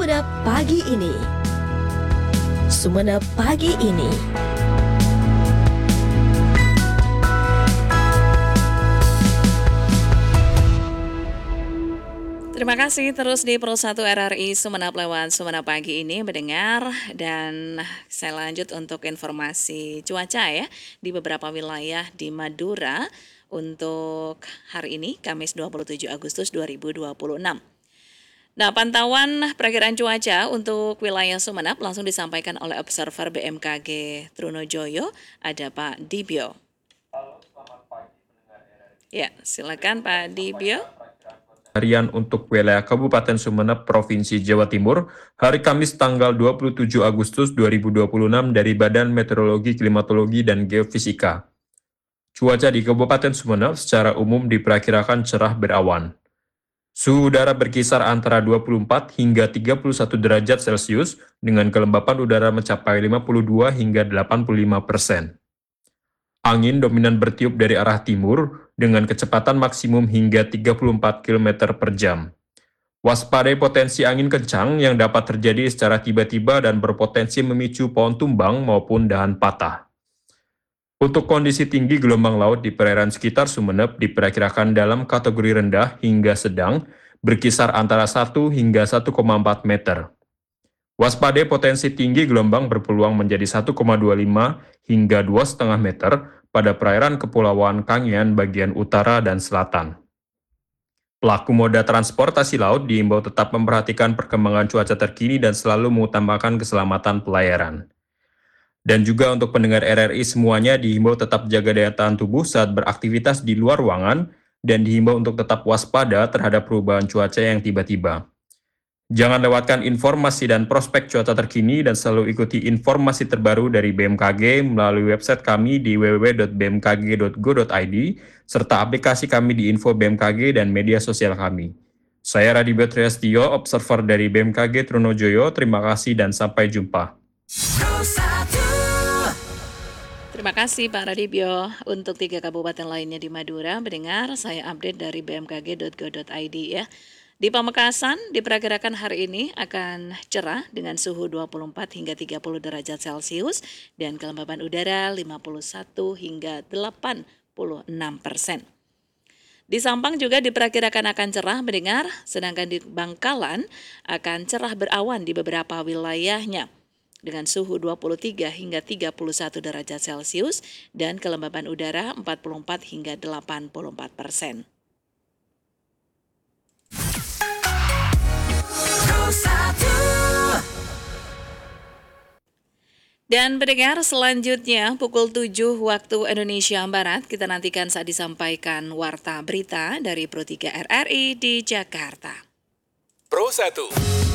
Sumenep Pagi ini. Sumenep Pagi ini. Terima kasih terus di Pro 1 RRI Sumenep lewat Sumenep Pagi ini mendengar, dan saya lanjut untuk informasi cuaca ya di beberapa wilayah di Madura untuk hari ini Kamis 27 Agustus 2026. Nah, pantauan perakiraan cuaca untuk wilayah Sumenep langsung disampaikan oleh observer BMKG Trunojoyo, ada Pak Dibyo. Ya, silakan Pak Dibyo. Harian untuk wilayah Kabupaten Sumenep, Provinsi Jawa Timur, hari Kamis tanggal 27 Agustus 2026 dari Badan Meteorologi, Klimatologi, dan Geofisika. Cuaca di Kabupaten Sumenep secara umum diperkirakan cerah berawan. Suhu udara berkisar antara 24 hingga 31 derajat Celcius dengan kelembapan udara mencapai 52 hingga 85%. Angin dominan bertiup dari arah timur dengan kecepatan maksimum hingga 34 km per jam. Waspadai potensi angin kencang yang dapat terjadi secara tiba-tiba dan berpotensi memicu pohon tumbang maupun dahan patah. Untuk kondisi tinggi gelombang laut di perairan sekitar Sumenep diperkirakan dalam kategori rendah hingga sedang, berkisar antara 1 hingga 1,4 meter. Waspadai potensi tinggi gelombang berpeluang menjadi 1,25 hingga 2,5 meter pada perairan Kepulauan Kangean bagian utara dan selatan. Pelaku moda transportasi laut diimbau tetap memperhatikan perkembangan cuaca terkini dan selalu mengutamakan keselamatan pelayaran. Dan juga untuk pendengar RRI semuanya diimbau tetap jaga daya tahan tubuh saat beraktivitas di luar ruangan dan diimbau untuk tetap waspada terhadap perubahan cuaca yang tiba-tiba. Jangan lewatkan informasi dan prospek cuaca terkini dan selalu ikuti informasi terbaru dari BMKG melalui website kami di www.bmkg.go.id serta aplikasi kami di info BMKG dan media sosial kami. Saya Radibyo Triastio, observer dari BMKG Trunojoyo. Terima kasih dan sampai jumpa. Terima kasih Pak Radibyo. Untuk 3 kabupaten lainnya di Madura, mendengar saya update dari bmkg.go.id ya. Di Pamekasan diperkirakan hari ini akan cerah dengan suhu 24 hingga 30 derajat Celcius dan kelembapan udara 51 hingga 86%. Di Sampang juga diperkirakan akan cerah mendengar, sedangkan di Bangkalan akan cerah berawan di beberapa wilayahnya dengan suhu 23 hingga 31 derajat Celcius dan kelembapan udara 44 hingga 84%. Dan pendengar selanjutnya pukul 7 waktu Indonesia Barat kita nantikan saat disampaikan Warta Berita dari Pro 3 RRI di Jakarta. Pro 1.